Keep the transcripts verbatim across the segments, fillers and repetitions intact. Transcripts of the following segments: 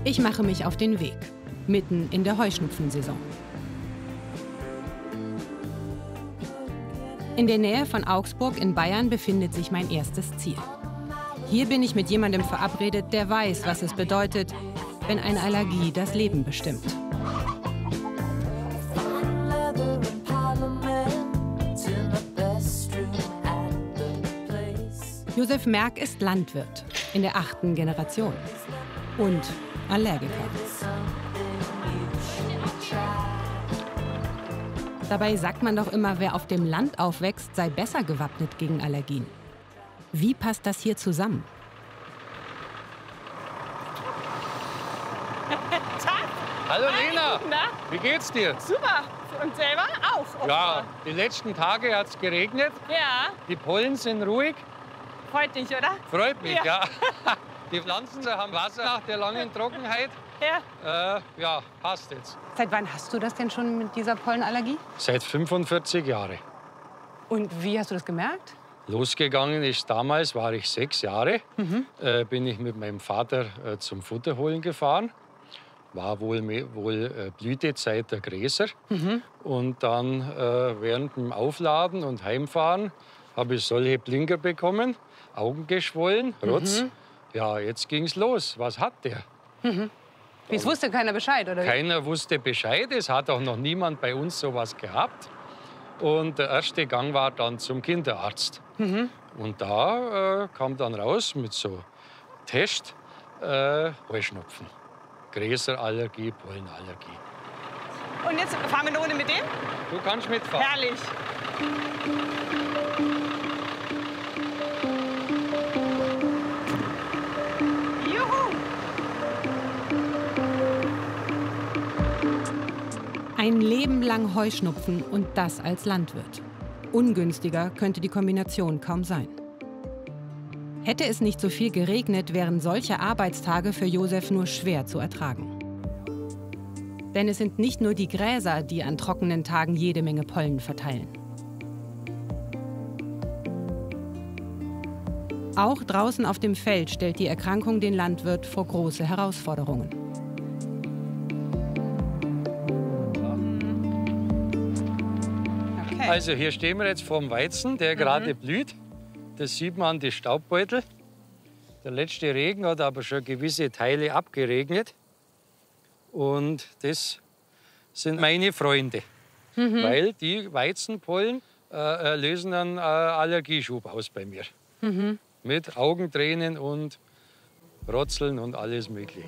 Ich mache mich auf den Weg, mitten in der Heuschnupfensaison. In der Nähe von Augsburg in Bayern befindet sich mein erstes Ziel. Hier bin ich mit jemandem verabredet, der weiß, was es bedeutet, wenn eine Allergie das Leben bestimmt. Josef Merck ist Landwirt in der achten Generation und Allergiker. Dabei sagt man doch immer, wer auf dem Land aufwächst, sei besser gewappnet gegen Allergien. Wie passt das hier zusammen? Tag. Hallo Lena, Na? wie geht's dir? Super. Und selber auch? Ja, die letzten Tage hat es geregnet. Ja. Die Pollen sind ruhig. Freut dich, oder? Freut mich, Ja. ja. Die Pflanzen haben Wasser nach der langen Trockenheit. Ja. Äh, ja, passt jetzt. Seit wann hast du das denn schon mit dieser Pollenallergie? Seit fünfundvierzig Jahren. Und wie hast du das gemerkt? Losgegangen ist damals, war ich sechs Jahre. Mhm. Äh, bin ich mit meinem Vater äh, zum Futter holen gefahren. War wohl, wohl äh, Blütezeit der Gräser. Mhm. Und dann äh, während dem Aufladen und Heimfahren habe ich solche Blinker bekommen, Augen geschwollen, Rotz. Mhm. Ja, jetzt ging's los. Was hat der? Mhm. Es wusste keiner Bescheid, oder? Keiner wusste Bescheid. Es hat auch noch niemand bei uns sowas gehabt. Und der erste Gang war dann zum Kinderarzt. Mhm. Und da äh, kam dann raus mit so Test äh, Heuschnupfen. Gräserallergie, Pollenallergie. Und jetzt fahren wir eine Runde mit dem? Du kannst mitfahren. Herrlich. Juhu. Ein Leben lang Heuschnupfen und das als Landwirt. Ungünstiger könnte die Kombination kaum sein. Hätte es nicht so viel geregnet, wären solche Arbeitstage für Josef nur schwer zu ertragen. Denn es sind nicht nur die Gräser, die an trockenen Tagen jede Menge Pollen verteilen. Auch draußen auf dem Feld stellt die Erkrankung den Landwirt vor große Herausforderungen. Okay. Also hier stehen wir jetzt vorm Weizen, der gerade blüht. Das sieht man an den Staubbeutel. Der letzte Regen hat aber schon gewisse Teile abgeregnet. Und das sind meine Freunde. Mhm. Weil die Weizenpollen äh, lösen einen äh, Allergieschub aus bei mir. Mhm. Mit Augentränen und Rotzeln und alles Mögliche.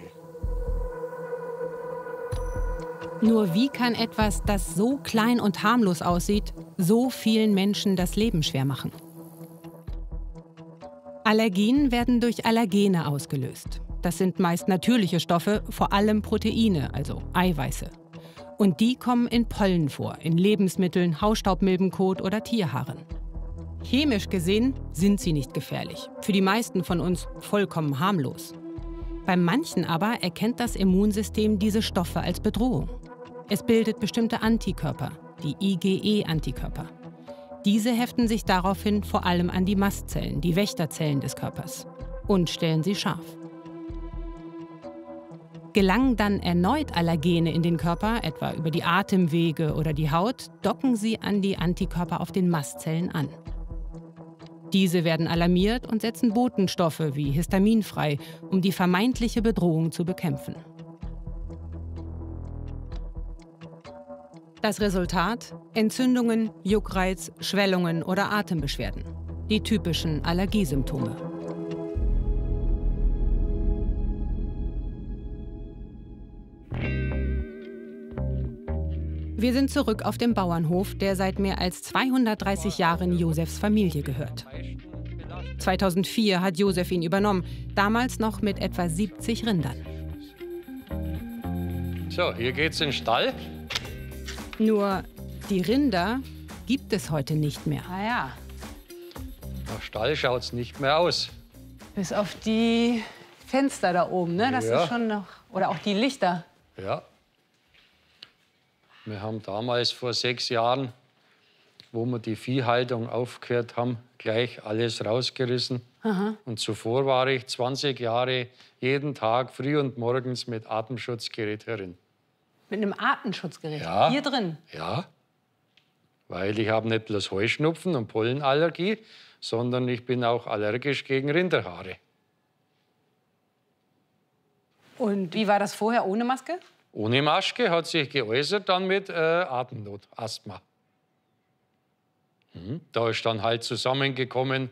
Nur wie kann etwas, das so klein und harmlos aussieht, so vielen Menschen das Leben schwer machen? Allergien werden durch Allergene ausgelöst. Das sind meist natürliche Stoffe, vor allem Proteine, also Eiweiße. Und die kommen in Pollen vor, in Lebensmitteln, Hausstaubmilbenkot oder Tierhaaren. Chemisch gesehen sind sie nicht gefährlich, für die meisten von uns vollkommen harmlos. Bei manchen aber erkennt das Immunsystem diese Stoffe als Bedrohung. Es bildet bestimmte Antikörper, die I G E-Antikörper. Diese heften sich daraufhin vor allem an die Mastzellen, die Wächterzellen des Körpers, und stellen sie scharf. Gelangen dann erneut Allergene in den Körper, etwa über die Atemwege oder die Haut, docken sie an die Antikörper auf den Mastzellen an. Diese werden alarmiert und setzen Botenstoffe wie Histamin frei, um die vermeintliche Bedrohung zu bekämpfen. Das Resultat? Entzündungen, Juckreiz, Schwellungen oder Atembeschwerden. Die typischen Allergiesymptome. Wir sind zurück auf dem Bauernhof, der seit mehr als zweihundertdreißig Jahren Josefs Familie gehört. zweitausendvier hat Josef ihn übernommen, damals noch mit etwa siebzig Rindern. So, hier geht's in den Stall. Nur die Rinder gibt es heute nicht mehr. Ah ja. Nach Stall schaut's nicht mehr aus. Bis auf die Fenster da oben, ne? Das Ja. ist schon noch. Oder auch die Lichter. Ja. Wir haben damals vor sechs Jahren, wo wir die Viehhaltung aufgehört haben, gleich alles rausgerissen. Aha. Und zuvor war ich zwanzig Jahre jeden Tag früh und morgens mit Atemschutzgerät herin. Mit einem Atemschutzgerät? Ja. Hier drin? Ja. Weil ich habe nicht bloß Heuschnupfen und Pollenallergie, sondern ich bin auch allergisch gegen Rinderhaare. Und wie war das vorher ohne Maske? Ohne Maske hat sich geäußert dann mit äh, Atemnot, Asthma. Hm. Da ist dann halt zusammengekommen,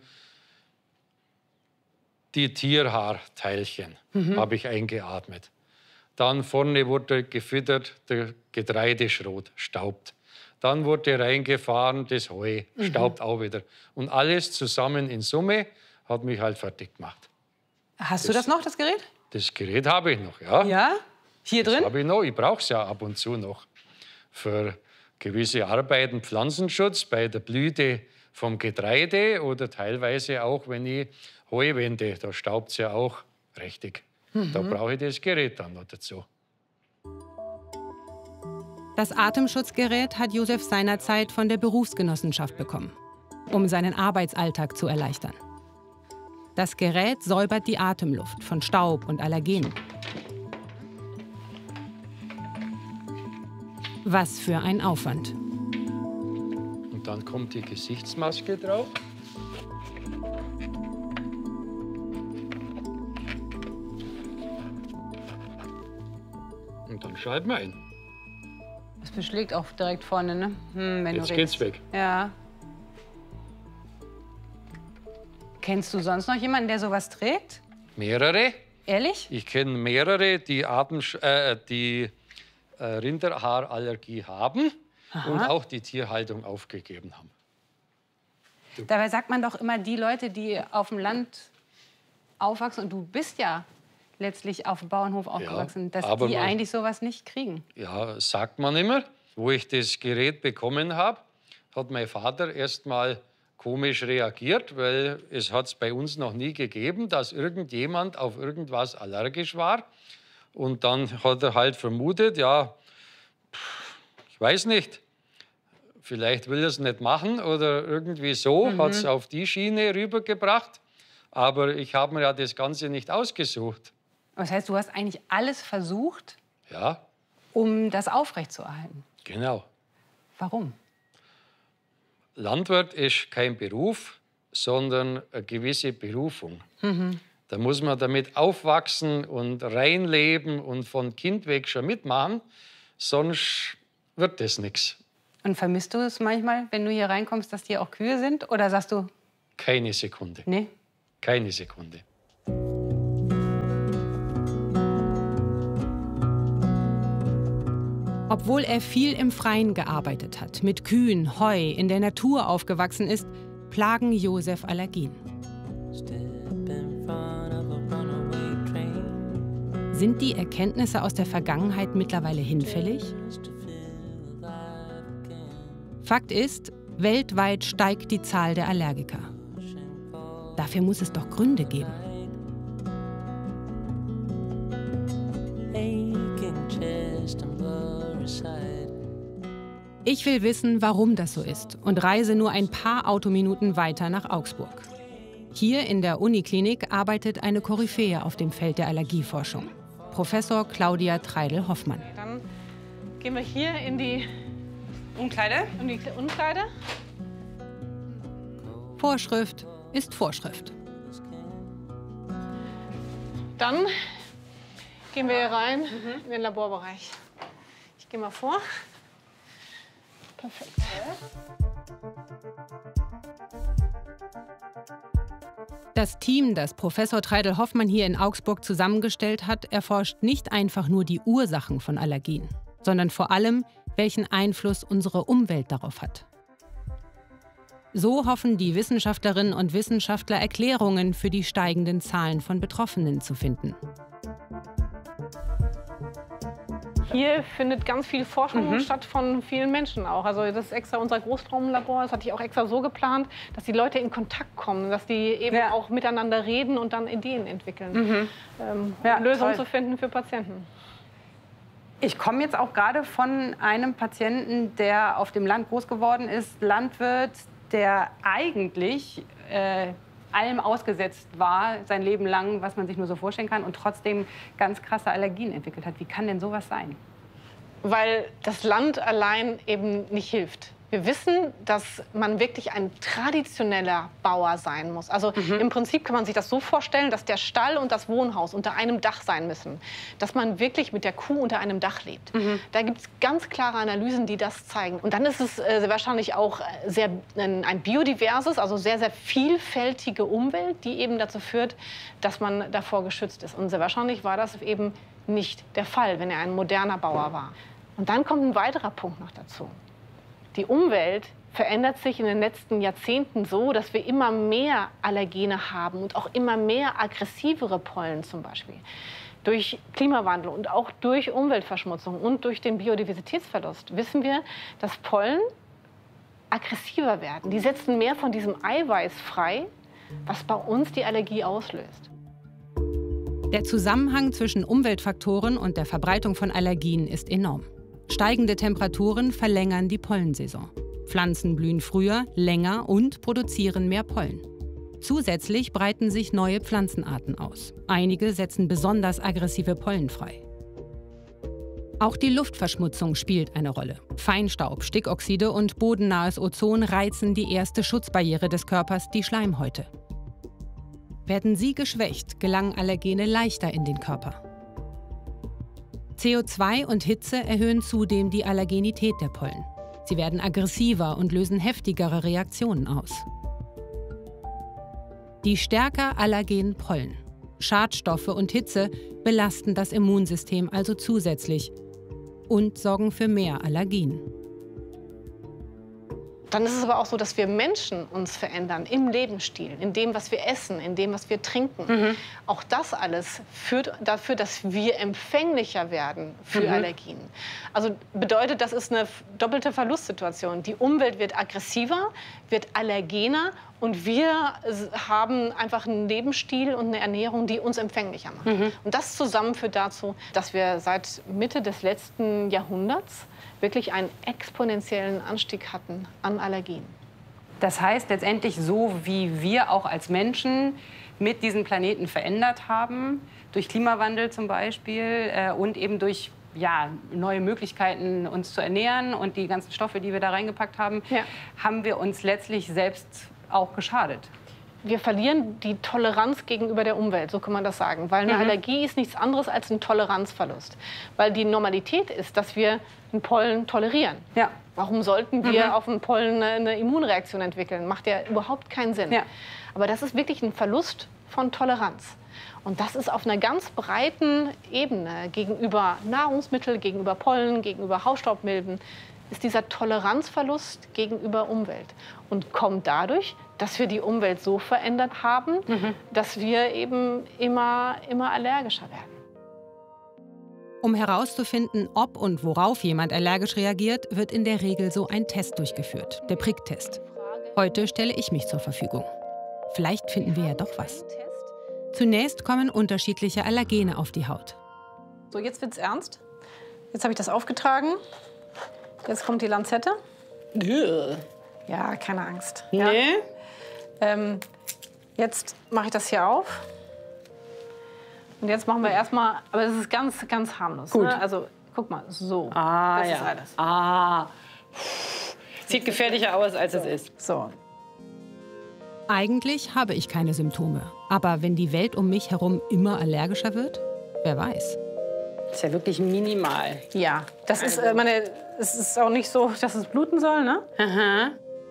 die Tierhaarteilchen mhm. habe ich eingeatmet. Dann vorne wurde gefüttert der Getreideschrot, staubt. Dann wurde reingefahren das Heu, mhm. staubt auch wieder. Und alles zusammen in Summe hat mich halt fertig gemacht. Hast das, du das noch, das Gerät? Das Gerät habe ich noch, ja. Ja? Hier das drin? habe ich noch. Ich brauche es ja ab und zu noch. Für gewisse Arbeiten, Pflanzenschutz bei der Blüte vom Getreide oder teilweise auch, wenn ich Heu wende, da staubt es ja auch richtig. Mhm. Da brauche ich das Gerät dann noch dazu. Das Atemschutzgerät hat Josef seinerzeit von der Berufsgenossenschaft bekommen, um seinen Arbeitsalltag zu erleichtern. Das Gerät säubert die Atemluft von Staub und Allergenen. Was für ein Aufwand. Und dann kommt die Gesichtsmaske drauf. Und dann schalten wir ein. Das beschlägt auch direkt vorne, ne? Hm, wenn Jetzt du geht's weg. Ja. Kennst du sonst noch jemanden, der sowas trägt? Mehrere. Ehrlich? Ich kenne mehrere, die, Atemsch äh, die äh, Rinderhaarallergie haben. Aha. Und auch die Tierhaltung aufgegeben haben. Du. Dabei sagt man doch immer, die Leute, die auf dem Land aufwachsen, und du bist ja letztlich auf dem Bauernhof aufgewachsen, ja, dass die man, eigentlich sowas nicht kriegen. Ja, sagt man immer. Wo ich das Gerät bekommen habe, hat mein Vater erst mal komisch reagiert, weil es hat es bei uns noch nie gegeben, dass irgendjemand auf irgendwas allergisch war. Und dann hat er halt vermutet, ja, ich weiß nicht, vielleicht will er es nicht machen oder irgendwie so, mhm. hat es auf die Schiene rübergebracht. Aber ich habe mir ja das Ganze nicht ausgesucht. Das heißt, du hast eigentlich alles versucht, ja. um das aufrechtzuerhalten? Genau. Warum? Landwirt ist kein Beruf, sondern eine gewisse Berufung. Mhm. Da muss man damit aufwachsen und reinleben und von Kind weg schon mitmachen, sonst wird das nichts. Und vermisst du es manchmal, wenn du hier reinkommst, dass hier auch Kühe sind? Oder sagst du? Keine Sekunde. Nee? Keine Sekunde. Obwohl er viel im Freien gearbeitet hat, mit Kühen, Heu, in der Natur aufgewachsen ist, plagen Josef Allergien. Sind die Erkenntnisse aus der Vergangenheit mittlerweile hinfällig? Fakt ist, weltweit steigt die Zahl der Allergiker. Dafür muss es doch Gründe geben. Ich will wissen, warum das so ist und reise nur ein paar Autominuten weiter nach Augsburg. Hier in der Uniklinik arbeitet eine Koryphäe auf dem Feld der Allergieforschung, Professor Claudia Treidel-Hoffmann. Dann gehen wir hier in die Umkleide. In die Umkleide. Vorschrift ist Vorschrift. Dann gehen wir hier rein mhm. in den Laborbereich. Ich gehe mal vor. Perfekt. Das Team, das Professor Treidel-Hoffmann hier in Augsburg zusammengestellt hat, erforscht nicht einfach nur die Ursachen von Allergien, sondern vor allem, welchen Einfluss unsere Umwelt darauf hat. So hoffen die Wissenschaftlerinnen und Wissenschaftler, Erklärungen für die steigenden Zahlen von Betroffenen zu finden. Hier findet ganz viel Forschung Mhm. statt von vielen Menschen auch. Also das ist extra unser Großraumlabor. Das hatte ich auch extra so geplant, dass die Leute in Kontakt kommen, dass die eben Ja. auch miteinander reden und dann Ideen entwickeln, Mhm. ähm, Ja, Lösungen toll. zu finden für Patienten. Ich komme jetzt auch gerade von einem Patienten, der auf dem Land groß geworden ist, Landwirt, der eigentlich äh, allem ausgesetzt war, sein Leben lang, was man sich nur so vorstellen kann, und trotzdem ganz krasse Allergien entwickelt hat. Wie kann denn sowas sein? Weil das Land allein eben nicht hilft. Wir wissen, dass man wirklich ein traditioneller Bauer sein muss. Also mhm. im Prinzip kann man sich das so vorstellen, dass der Stall und das Wohnhaus unter einem Dach sein müssen. Dass man wirklich mit der Kuh unter einem Dach lebt. Mhm. Da gibt es ganz klare Analysen, die das zeigen. Und dann ist es äh, sehr wahrscheinlich auch sehr, ein, ein biodiverses, also sehr, sehr vielfältige Umwelt, die eben dazu führt, dass man davor geschützt ist. Und sehr wahrscheinlich war das eben nicht der Fall, wenn er ein moderner Bauer war. Und dann kommt ein weiterer Punkt noch dazu. Die Umwelt verändert sich in den letzten Jahrzehnten so, dass wir immer mehr Allergene haben und auch immer mehr aggressivere Pollen zum Beispiel. Durch Klimawandel und auch durch Umweltverschmutzung und durch den Biodiversitätsverlust wissen wir, dass Pollen aggressiver werden. Die setzen mehr von diesem Eiweiß frei, was bei uns die Allergie auslöst. Der Zusammenhang zwischen Umweltfaktoren und der Verbreitung von Allergien ist enorm. Steigende Temperaturen verlängern die Pollensaison. Pflanzen blühen früher, länger und produzieren mehr Pollen. Zusätzlich breiten sich neue Pflanzenarten aus. Einige setzen besonders aggressive Pollen frei. Auch die Luftverschmutzung spielt eine Rolle. Feinstaub, Stickoxide und bodennahes Ozon reizen die erste Schutzbarriere des Körpers, die Schleimhäute. Werden sie geschwächt, gelangen Allergene leichter in den Körper. C O zwei und Hitze erhöhen zudem die Allergenität der Pollen. Sie werden aggressiver und lösen heftigere Reaktionen aus. Die stärker allergenen Pollen, Schadstoffe und Hitze belasten das Immunsystem also zusätzlich und sorgen für mehr Allergien. Dann ist es aber auch so, dass wir Menschen uns verändern im Lebensstil, in dem, was wir essen, in dem, was wir trinken. Mhm. Auch das alles führt dafür, dass wir empfänglicher werden für mhm. Allergien. Also bedeutet, das ist eine doppelte Verlustsituation. Die Umwelt wird aggressiver, wird allergener und wir haben einfach einen Lebensstil und eine Ernährung, die uns empfänglicher macht. Mhm. Und das zusammen führt dazu, dass wir seit Mitte des letzten Jahrhunderts wirklich einen exponentiellen Anstieg hatten an Allergien. Das heißt letztendlich, so wie wir auch als Menschen mit diesem Planeten verändert haben, durch Klimawandel zum Beispiel äh, und eben durch ja, neue Möglichkeiten, uns zu ernähren und die ganzen Stoffe, die wir da reingepackt haben, ja. haben wir uns letztlich selbst auch geschadet. Wir verlieren die Toleranz gegenüber der Umwelt, so kann man das sagen. Weil eine mhm. Allergie ist nichts anderes als ein Toleranzverlust. Weil die Normalität ist, dass wir einen Pollen tolerieren. Ja. Warum sollten wir mhm. auf einen Pollen eine Immunreaktion entwickeln? Macht ja überhaupt keinen Sinn. Ja. Aber das ist wirklich ein Verlust von Toleranz. Und das ist auf einer ganz breiten Ebene gegenüber Nahrungsmitteln, gegenüber Pollen, gegenüber Hausstaubmilben, ist dieser Toleranzverlust gegenüber Umwelt. Und kommt dadurch, dass wir die Umwelt so verändert haben, mhm. dass wir eben immer, immer allergischer werden. Um herauszufinden, ob und worauf jemand allergisch reagiert, wird in der Regel so ein Test durchgeführt, der Pricktest. Heute stelle ich mich zur Verfügung. Vielleicht finden wir ja doch was. Zunächst kommen unterschiedliche Allergene auf die Haut. So, jetzt wird's ernst. Jetzt habe ich das aufgetragen. Jetzt kommt die Lanzette. Ja, keine Angst. Nee. Ja. Ähm, jetzt mache ich das hier auf. Und jetzt machen wir erstmal, aber es ist ganz, ganz harmlos. Gut. Ne? Also, guck mal, so. Ah, das ja. ist alles. Ah. Sieht gefährlicher aus, als so. es ist. So. Eigentlich habe ich keine Symptome. Aber wenn die Welt um mich herum immer allergischer wird, wer weiß. Das ist ja wirklich minimal. Ja, das also. ist, äh, meine, es ist auch nicht so, dass es bluten soll, ne? Aha.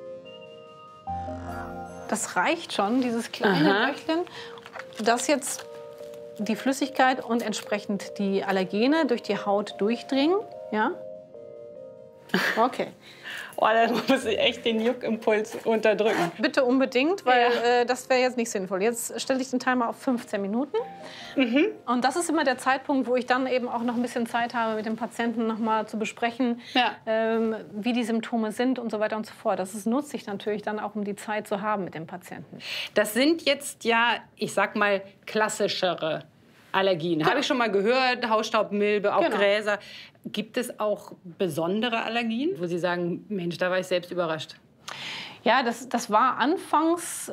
Das reicht schon, dieses kleine Löchchen. Das jetzt die Flüssigkeit und entsprechend die Allergene durch die Haut durchdringen. Ja? Okay. Oh, da muss ich echt den Juckimpuls unterdrücken. Bitte unbedingt, weil ja. äh, das wäre jetzt nicht sinnvoll. Jetzt stelle ich den Timer auf fünfzehn Minuten. Mhm. Und das ist immer der Zeitpunkt, wo ich dann eben auch noch ein bisschen Zeit habe, mit dem Patienten noch mal zu besprechen, ja. ähm, wie die Symptome sind und so weiter und so fort. Das ist, nutzt sich natürlich dann auch, um die Zeit zu haben mit dem Patienten. Das sind jetzt ja, ich sag mal, klassischere Allergien. Genau. Habe ich schon mal gehört, Hausstaubmilbe, auch genau. Gräser. Gibt es auch besondere Allergien, wo Sie sagen, Mensch, da war ich selbst überrascht? Ja, das, das war anfangs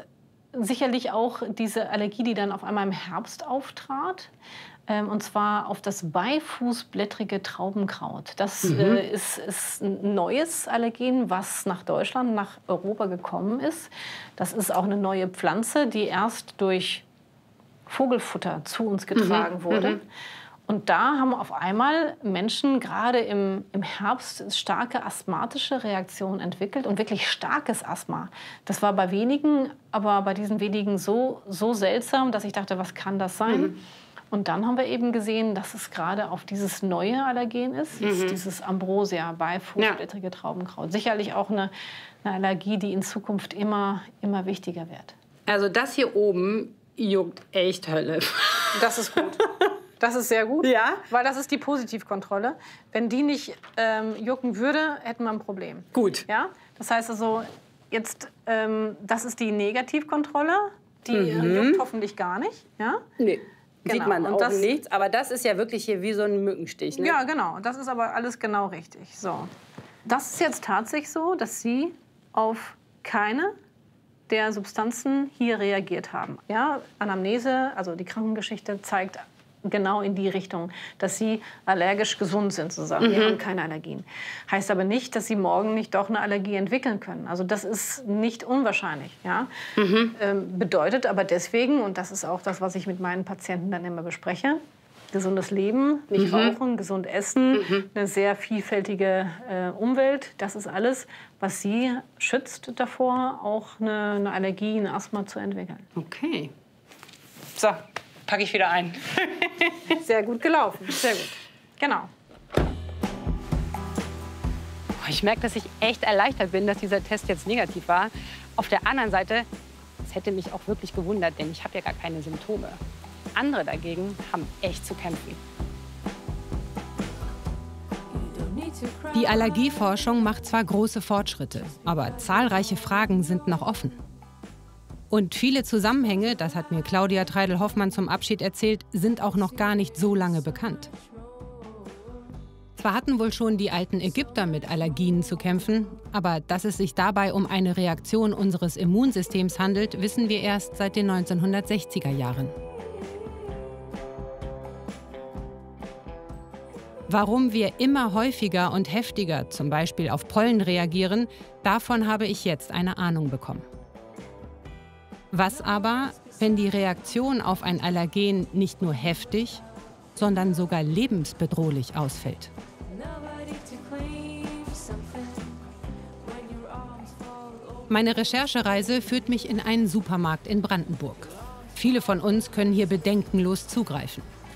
sicherlich auch diese Allergie, die dann auf einmal im Herbst auftrat. Ähm, und zwar auf das beifußblättrige Traubenkraut. Das mhm. äh, ist, ist ein neues Allergen, was nach Deutschland, nach Europa gekommen ist. Das ist auch eine neue Pflanze, die erst durch Vogelfutter zu uns getragen mhm. wurde. Mhm. Und da haben auf einmal Menschen gerade im, im Herbst starke asthmatische Reaktionen entwickelt und wirklich starkes Asthma. Das war bei wenigen, aber bei diesen wenigen so, so seltsam, dass ich dachte, was kann das sein? Mhm. Und dann haben wir eben gesehen, dass es gerade auf dieses neue Allergen ist, mhm. ist dieses Ambrosia, beifußblättrige Traubenkraut. Sicherlich auch eine, eine Allergie, die in Zukunft immer, immer wichtiger wird. Also das hier oben juckt echt Hölle. Das ist gut. Das ist sehr gut, ja? Weil das ist die Positivkontrolle. Wenn die nicht ähm, jucken würde, hätten wir ein Problem. Gut. Ja? Das heißt also, jetzt, ähm, das ist die Negativkontrolle. Die mhm. juckt hoffentlich gar nicht. Ja? Nee. Genau. Sieht man und auch das, nichts, aber das ist ja wirklich hier wie so ein Mückenstich. Ne? Ja, genau. Das ist aber alles genau richtig. So. Das ist jetzt tatsächlich so, dass Sie auf keine der Substanzen hier reagiert haben. Ja, Anamnese, also die Krankengeschichte, zeigt genau in die Richtung, dass Sie allergisch gesund sind, sozusagen. Mhm. Sie haben keine Allergien. Heißt aber nicht, dass Sie morgen nicht doch eine Allergie entwickeln können. Also das ist nicht unwahrscheinlich. Ja? Mhm. Ähm, bedeutet aber deswegen, und das ist auch das, was ich mit meinen Patienten dann immer bespreche, gesundes Leben, nicht mhm. rauchen, gesund essen, mhm. eine sehr vielfältige äh, Umwelt. Das ist alles, was Sie schützt davor, auch eine, eine Allergie, ein Asthma zu entwickeln. Okay. So, packe ich wieder ein. Sehr gut gelaufen, sehr gut. Genau. Ich merke, dass ich echt erleichtert bin, dass dieser Test jetzt negativ war. Auf der anderen Seite, es hätte mich auch wirklich gewundert, denn ich habe ja gar keine Symptome. Andere dagegen haben echt zu kämpfen. Die Allergieforschung macht zwar große Fortschritte, aber zahlreiche Fragen sind noch offen. Und viele Zusammenhänge, das hat mir Claudia Treidel-Hoffmann zum Abschied erzählt, sind auch noch gar nicht so lange bekannt. Zwar hatten wohl schon die alten Ägypter mit Allergien zu kämpfen, aber dass es sich dabei um eine Reaktion unseres Immunsystems handelt, wissen wir erst seit den neunzehnhundertsechziger Jahren. Warum wir immer häufiger und heftiger, zum Beispiel auf Pollen, reagieren, davon habe ich jetzt eine Ahnung bekommen. Was aber, wenn die Reaktion auf ein Allergen nicht nur heftig, sondern sogar lebensbedrohlich ausfällt? Meine Recherchereise führt mich in einen Supermarkt in Brandenburg. Viele von uns können hier bedenkenlos zugreifen.